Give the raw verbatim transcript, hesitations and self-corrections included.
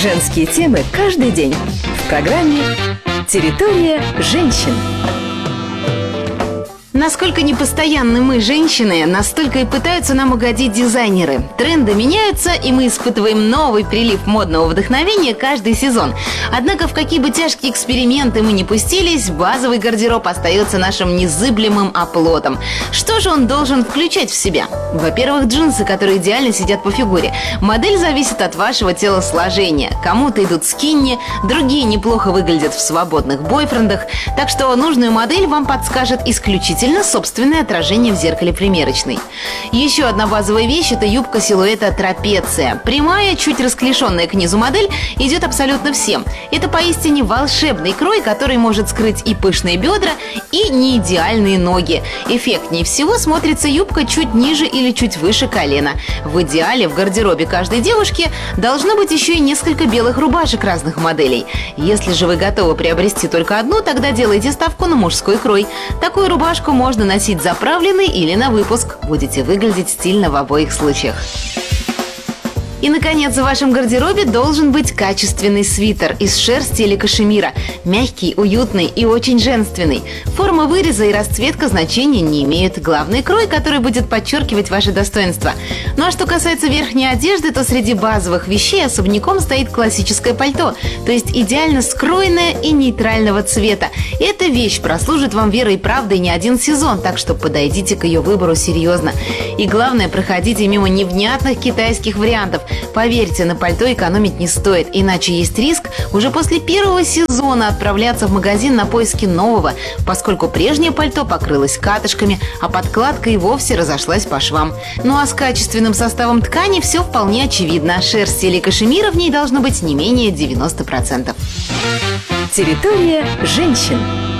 Женские темы каждый день в программе «Территория женщин». Насколько непостоянны мы, женщины, настолько и пытаются нам угодить дизайнеры. Тренды меняются, и мы испытываем новый прилив модного вдохновения каждый сезон. Однако в какие бы тяжкие эксперименты мы ни пустились, базовый гардероб остается нашим незыблемым оплотом. Что же он должен включать в себя? Во-первых, джинсы, которые идеально сидят по фигуре. Модель зависит от вашего телосложения. Кому-то идут скинни, другие неплохо выглядят в свободных бойфрендах. Так что нужную модель вам подскажет исключительно собственное отражение в зеркале примерочной. Еще одна базовая вещь – это юбка силуэта трапеция. Прямая, чуть расклешенная к низу модель идет абсолютно всем. Это поистине волшебный крой, который может скрыть и пышные бедра, и неидеальные ноги. Эффектнее всего смотрится юбка чуть ниже или чуть выше колена. В идеале в гардеробе каждой девушки должно быть еще и несколько белых рубашек разных моделей. Если же вы готовы приобрести только одну, тогда делайте ставку на мужской крой. Такую рубашку можно носить заправленной или на выпуск. Будете выглядеть стильно в обоих случаях. И, наконец, в вашем гардеробе должен быть качественный свитер из шерсти или кашемира. Мягкий, уютный и очень женственный. Форма выреза и расцветка значения не имеют. Главный крой, который будет подчеркивать ваши достоинства. Ну а что касается верхней одежды, то среди базовых вещей особняком стоит классическое пальто, то есть идеально скроенное и нейтрального цвета. Эта вещь прослужит вам верой и правдой не один сезон, так что подойдите к ее выбору серьезно. И главное, проходите мимо невнятных китайских вариантов. Поверьте, на пальто экономить не стоит, иначе есть риск уже после первого сезона отправляться в магазин на поиски нового, поскольку прежнее пальто покрылось катышками, а подкладка и вовсе разошлась по швам. Ну а с качественным составом ткани все вполне очевидно. Шерсти или кашемира в ней должно быть не менее девяноста процентов. Территория женщин.